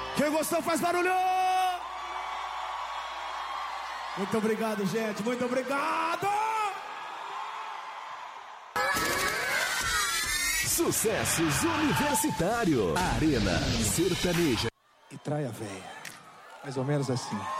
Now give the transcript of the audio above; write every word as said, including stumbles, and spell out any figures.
Quem gostou faz barulho! Muito obrigado, gente. Muito obrigado! Sucessos Universitário. Arena Sertaneja. E traia véia. Mais ou menos assim.